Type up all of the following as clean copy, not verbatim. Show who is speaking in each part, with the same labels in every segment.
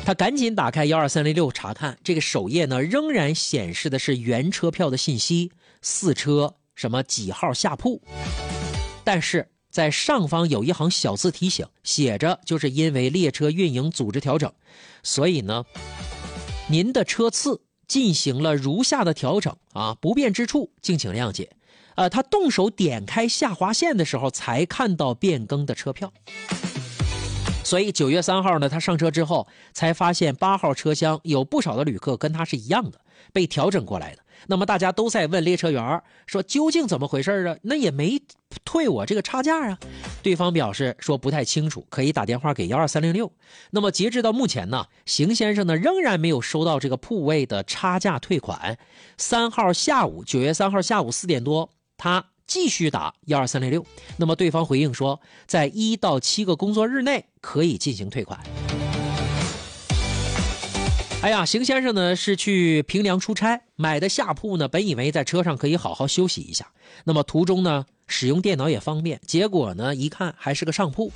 Speaker 1: 他赶紧打开12306查看，这个首页呢仍然显示的是原车票的信息，4车什么几号下铺，但是在上方有一行小字提醒，写着就是因为列车运营组织调整，所以呢您的车次进行了如下的调整啊，不便之处敬请谅解。他动手点开下划线的时候才看到变更的车票，所以9月3号呢，他上车之后才发现8号车厢有不少的旅客跟他是一样的，被调整过来的。那么大家都在问列车员说究竟怎么回事啊？那也没退我这个差价啊。对方表示说不太清楚，可以打电话给12306。那么截至到目前呢，邢先生呢仍然没有收到这个铺位的差价退款。9月3号下午4点多，他继续打12306，那么对方回应说在1到7个工作日内可以进行退款。哎呀，邢先生呢是去平凉出差，买的下铺呢，本以为在车上可以好好休息一下，那么途中呢使用电脑也方便，结果呢一看还是个上铺。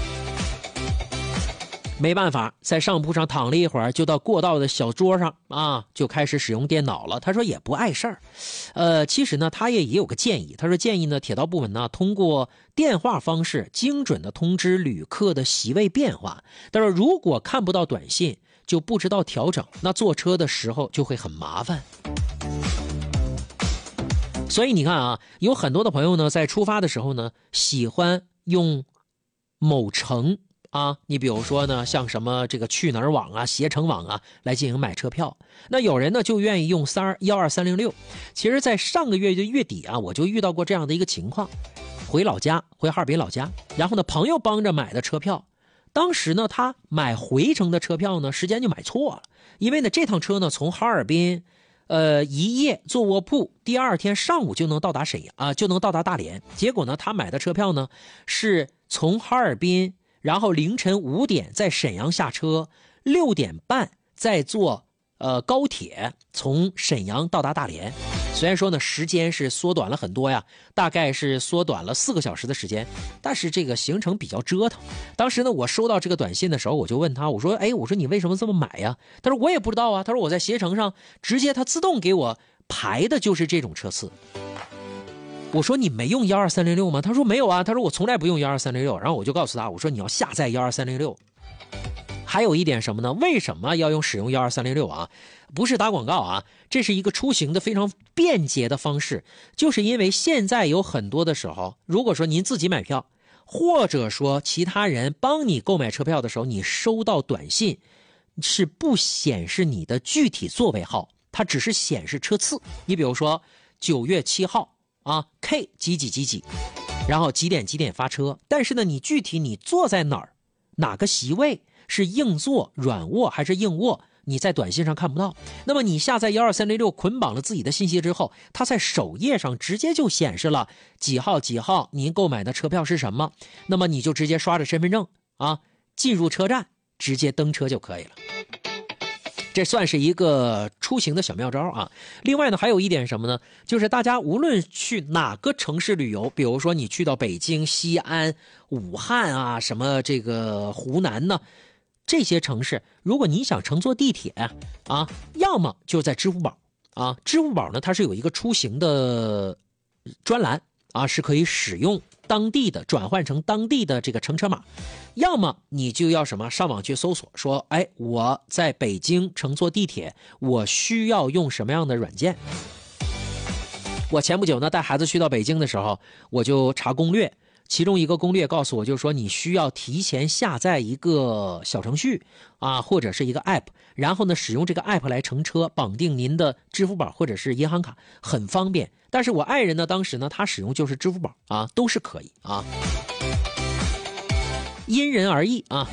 Speaker 1: 没办法，在上铺上躺了一会儿，就到过道的小桌上啊，就开始使用电脑了。他说也不碍事儿，其实呢，他也有个建议。他说建议呢，铁道部门呢通过电话方式精准的通知旅客的席位变化。他说如果看不到短信，就不知道调整，那坐车的时候就会很麻烦。所以你看啊，有很多的朋友呢，在出发的时候呢，喜欢用某城啊，你比如说呢，像什么这个去哪儿网啊、携程网啊来进行买车票。那有人呢就愿意用12306。其实在上个月的月底啊，我就遇到过这样的一个情况，回哈尔滨老家，然后呢朋友帮着买的车票，当时呢他买回程的车票呢时间就买错了，因为呢这趟车呢从哈尔滨一夜坐卧铺，第二天上午就能到达沈阳啊，就能到达大连。结果呢他买的车票呢是从哈尔滨，然后凌晨5点在沈阳下车，6点半再坐高铁从沈阳到达大连。虽然说呢时间是缩短了很多呀，大概是缩短了4个小时的时间，但是这个行程比较折腾。当时呢我收到这个短信的时候，我就问他，我说你为什么这么买呀？他说我也不知道啊，他说我在携程上直接他自动给我排的就是这种车次。我说你没用12306吗？他说没有啊，他说我从来不用12306。然后我就告诉他，我说你要下载12306。还有一点什么呢？为什么要使用12306啊？不是打广告啊，这是一个出行的非常便捷的方式。就是因为现在有很多的时候，如果说您自己买票，或者说其他人帮你购买车票的时候，你收到短信是不显示你的具体座位号，它只是显示车次。你比如说9月7号啊 K 几几几几，然后几点几点发车，但是呢你具体你坐在哪儿，哪个席位，是硬座、软卧还是硬卧，你在短信上看不到。那么你下载12306捆绑了自己的信息之后，它在首页上直接就显示了几号几号您购买的车票是什么，那么你就直接刷着身份证啊，进入车站直接登车就可以了。这算是一个出行的小妙招啊。另外呢，还有一点什么呢？就是大家无论去哪个城市旅游，比如说你去到北京、西安、武汉啊，什么这个湖南呢，这些城市，如果你想乘坐地铁啊，要么就在支付宝啊，支付宝呢它是有一个出行的专栏啊，是可以使用当地的转换成当地的这个乘车码，要么你就要什么上网去搜索说，我在北京乘坐地铁，我需要用什么样的软件。我前不久呢带孩子去到北京的时候，我就查攻略，其中一个攻略告诉我，就是说你需要提前下载一个小程序啊，或者是一个 app， 然后呢使用这个 app 来乘车，绑定您的支付宝或者是银行卡，很方便。但是我爱人呢当时呢他使用就是支付宝啊，都是可以啊，因人而异啊。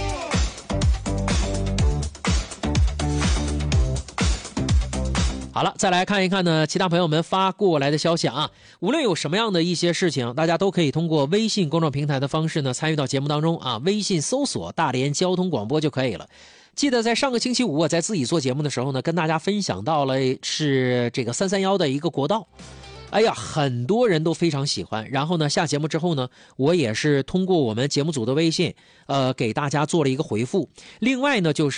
Speaker 1: 好了，再来看一看呢其他朋友们发过来的消息啊。无论有什么样的一些事情，大家都可以通过微信公众平台的方式呢参与到节目当中啊，微信搜索大连交通广播就可以了。记得在上个星期五我在自己做节目的时候呢，跟大家分享到了是这个331的一个国道。哎呀，很多人都非常喜欢。然后呢，下节目之后呢，我也是通过我们节目组的微信，给大家做了一个回复。另外呢，就是